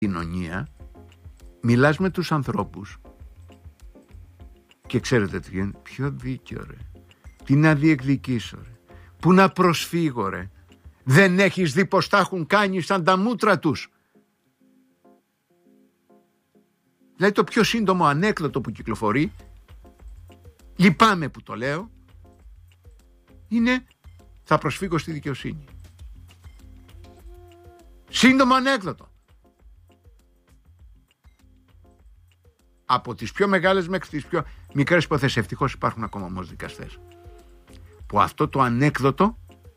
κοινωνία, μιλάς με τους ανθρώπους και ξέρετε τι γίνεται? Ποιο δίκιο ρε, τι να διεκδικήσω ρε, πού να προσφύγω ρε, δεν έχεις δει πως τα έχουν κάνει σαν τα μούτρα τους? Δηλαδή το πιο σύντομο ανέκδοτο που κυκλοφορεί, λυπάμαι που το λέω, είναι θα προσφύγω στη δικαιοσύνη. Σύντομο ανέκδοτο. Από τις πιο μεγάλες μέχρι τις πιο μικρές υποθέσεις. Ευτυχώς υπάρχουν ακόμα όμως δικαστές που αυτό το ανέκδοτο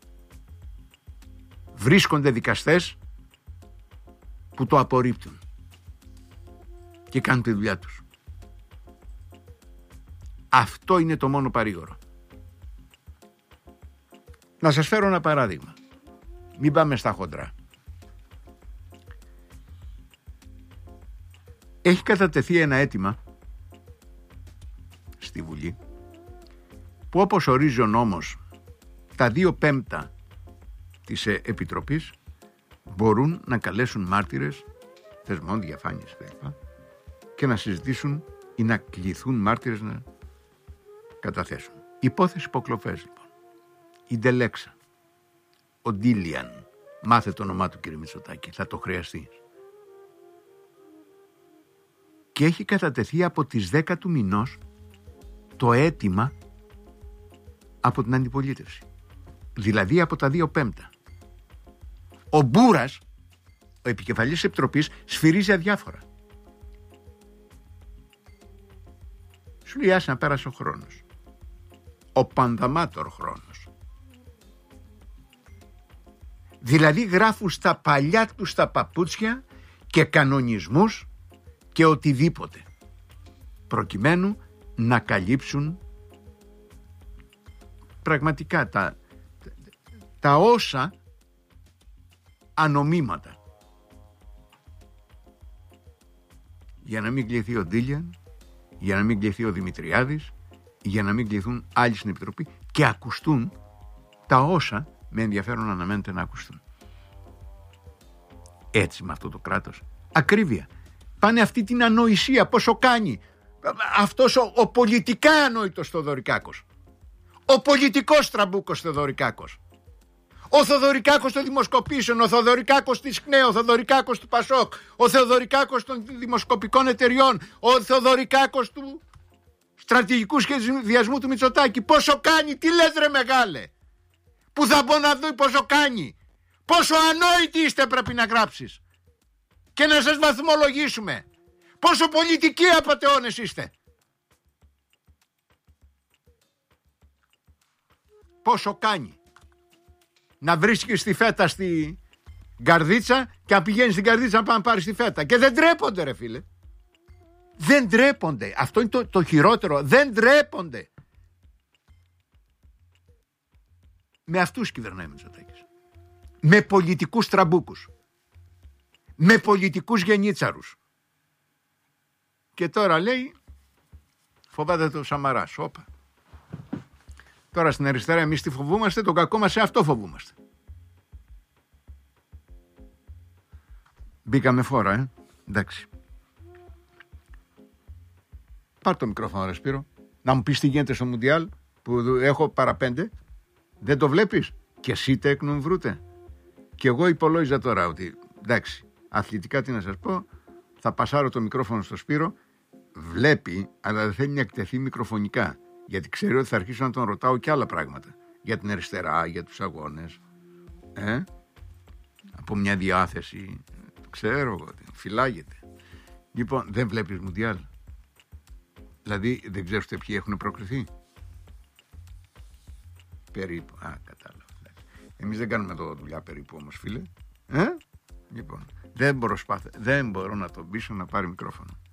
βρίσκονται δικαστές που το απορρίπτουν και κάνουν τη δουλειά τους. Αυτό είναι το μόνο παρήγορο. Να σας φέρω ένα παράδειγμα. Μην πάμε στα χοντρά. Έχει κατατεθεί ένα αίτημα στη Βουλή που, όπως ορίζει ο νόμος, τα 2/5 της Επιτροπής μπορούν να καλέσουν μάρτυρες θεσμών διαφάνειας και να συζητήσουν ή να κληθούν μάρτυρες να καταθέσουν. Υπόθεση υποκλοπές λοιπόν. Η Ντελέξα, ο Ντίλιαν, μάθε το όνομά του κύριε Μητσοτάκη, θα το χρειαστεί. Και έχει κατατεθεί από τις 10 του μηνός το αίτημα από την αντιπολίτευση. Δηλαδή από τα 2/5. Ο Μπούρας, ο επικεφαλής της Επιτροπής, σφυρίζει αδιάφορα. Σου λέει άσε να πέρασε ο χρόνος. Ο πανδαμάτορ χρόνος. Δηλαδή γράφουν στα παλιά τους τα παπούτσια και κανονισμούς και οτιδήποτε προκειμένου να καλύψουν πραγματικά τα όσα ανομήματα. Για να μην κληθεί ο Ντίλιαν, για να μην κληθεί ο Δημητριάδης, για να μην κληθούν άλλοι στην Επιτροπή και ακουστούν τα όσα με ενδιαφέρον αναμένεται να ακουστούν. Έτσι με αυτό το κράτος. Ακρίβεια. Πάνε αυτή την ανοησία, πόσο κάνει αυτός ο πολιτικά ανόητος Θοδωρικάκος. Ο πολιτικός τραμπούκος Θοδωρικάκος. Ο Θοδωρικάκος των δημοσκοπήσεων, ο Θοδωρικάκος της ΚΝΕ, ο Θοδωρικάκος του ΠΑΣΟΚ, ο Θοδωρικάκος των δημοσκοπικών εταιριών, ο Θοδωρικάκος του στρατηγικού σχεδιασμού του Μητσοτάκη. Πόσο κάνει, τι λες ρε μεγάλε? Που θα πω να δω πόσο κάνει? Πόσο ανόητοι είστε πρέπει να γράψεις και να σας βαθμολογήσουμε. Πόσο πολιτικοί απατεώνες είστε. Πόσο κάνει να βρίσκεις τη φέτα στη καρδίτσα και να πηγαίνεις στην καρδίτσα να πάει να πάρεις τη φέτα. Και δεν τρέπονται ρε φίλε. Δεν τρέπονται. Αυτό είναι το χειρότερο. Δεν τρέπονται. Με αυτούς κυβερνάει Μητσοτάκης. Με πολιτικούς τραμπούκους. Με πολιτικούς γενίτσαρους. Και τώρα λέει φοβάται το Σαμαρά. Όπα. Τώρα στην αριστερά εμείς τι φοβούμαστε? Τον κακό μας σε αυτό φοβούμαστε. Μπήκαμε φόρα, εντάξει. Πάρ' το μικρόφωνο ρε Σπύρο. Να μου πεις τι γίνεται στο Μουντιάλ που έχω παρά 5. Δεν το βλέπεις? Και εσύ τέκνον βρούτε. Και εγώ υπολόγιζα τώρα ότι εντάξει, αθλητικά τι να σας πω, θα πασάρω το μικρόφωνο στο Σπύρο. Βλέπει, αλλά δεν θέλει να εκτεθεί μικροφωνικά. Γιατί ξέρει ότι θα αρχίσω να τον ρωτάω και άλλα πράγματα. Για την αριστερά, για τους αγώνες. Από μια διάθεση. Ξέρω εγώ, φυλάγεται. Λοιπόν, δεν βλέπεις Μουντιάλ? Δηλαδή δεν ξέρεις ποιοι έχουν προκριθεί? Περίπου. Κατάλαβα. Εμείς δεν κάνουμε εδώ δουλειά περίπου όμως φίλε. Λοιπόν, δεν μπορώ να τον πείσω να πάρει μικρόφωνο.